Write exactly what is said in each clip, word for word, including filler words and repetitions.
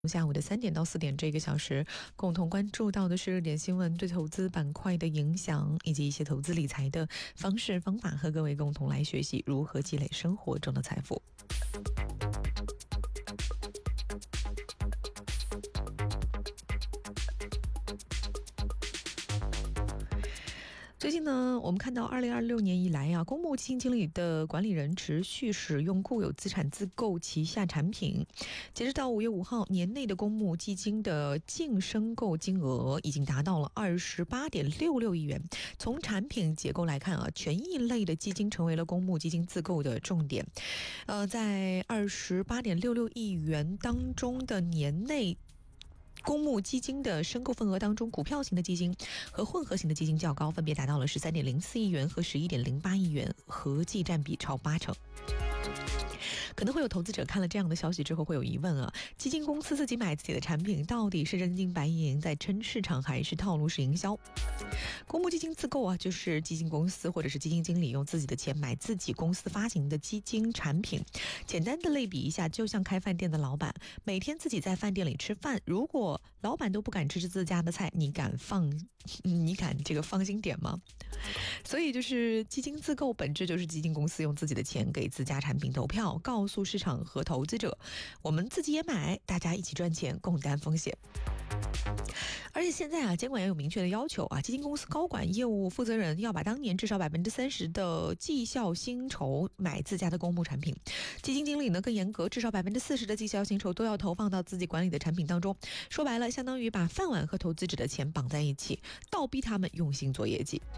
下午的三点到四点这个小时，共同关注到的是热点新闻对投资板块的影响，以及一些投资理财的方式方法，和各位共同来学习如何积累生活中的财富。最近呢，我们看到二零二六年以来啊，公募基金经理的管理人持续使用固有资产自购旗下产品。截止到五月五号，年内的公募基金的净申购金额已经达到了二十八点六六亿元。从产品结构来看啊，权益类的基金成为了公募基金自购的重点。呃，在二十八点六六亿元当中的年内公募基金的申购份额当中，股票型的基金和混合型的基金较高，分别达到了十三点零四亿元和十一点零八亿元，合计占比超八成。可能会有投资者看了这样的消息之后会有疑问啊，基金公司自己买自己的产品，到底是真金白银在撑市场，还是套路式营销？公募基金自购啊，就是基金公司或者是基金经理用自己的钱买自己公司发行的基金产品。简单的类比一下，就像开饭店的老板每天自己在饭店里吃饭，如果老板都不敢吃自家的菜，你敢放你敢这个放心点吗？所以就是基金自购本质就是基金公司用自己的钱给自家产品投票，告诉市场和投资者，我们自己也买，大家一起赚钱，共担风险。而且现在啊，监管也有明确的要求啊，基金公司高管业务负责人要把当年至少百分之三十的绩效薪酬买自家的公募产品，基金经理呢更严格，至少百分之四十的绩效薪酬都要投放到自己管理的产品当中。说白了，相当于把饭碗和投资者的钱绑在一起，倒逼他们用心做业绩。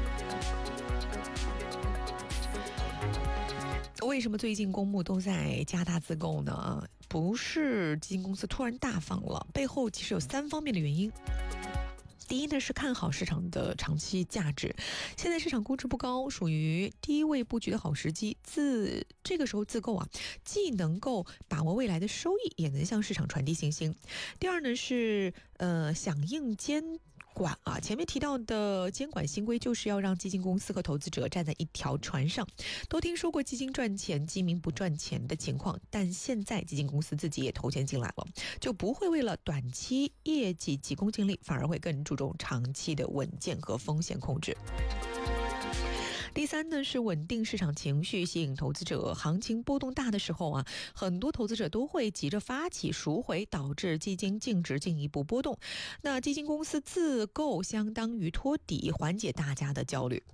为什么最近公募都在加大自购呢？不是基金公司突然大方了，背后其实有三方面的原因。第一呢，是看好市场的长期价值，现在市场估值不高，属于低位布局的好时机，自这个时候自购啊，既能够把握未来的收益，也能向市场传递信心。第二呢，是呃响应监管啊，前面提到的监管新规就是要让基金公司和投资者站在一条船上。都听说过基金赚钱基民不赚钱的情况，但现在基金公司自己也投钱进来了，就不会为了短期业绩急功近利，反而会更注重长期的稳健和风险控制。第三呢，是稳定市场情绪，吸引投资者。行情波动大的时候啊，很多投资者都会急着发起赎回，导致基金净值进一步波动。那基金公司自购相当于托底，缓解大家的焦虑。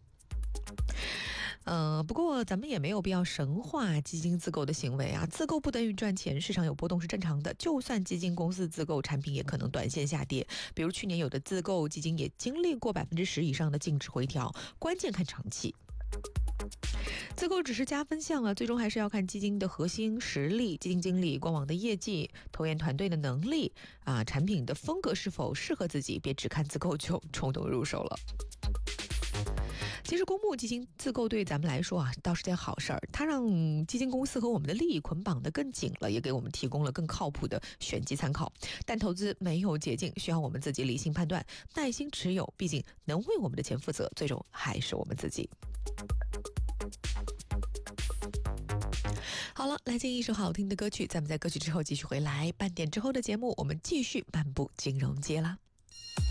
呃，不过咱们也没有必要神化基金自购的行为啊，自购不等于赚钱，市场有波动是正常的。就算基金公司自购产品，也可能短线下跌，比如去年有的自购基金也经历过百分之十以上的净值回调，关键看长期。自购只是加分项啊，最终还是要看基金的核心实力、基金经理过往的业绩、投研团队的能力啊，产品的风格是否适合自己，别只看自购就冲动入手了。其实公募基金自购对咱们来说啊，倒是件好事儿，它让基金公司和我们的利益捆绑得更紧了，也给我们提供了更靠谱的选基参考。但投资没有捷径，需要我们自己理性判断，耐心持有，毕竟能为我们的钱负责，最终还是我们自己。好了，来听一首好听的歌曲，咱们在歌曲之后继续回来，半点之后的节目我们继续漫步金融街啦。